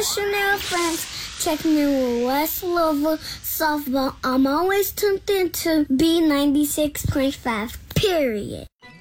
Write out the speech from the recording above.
missionary friends. Checking in with West Louisville softball. I'm always tuned into B96.5. Period.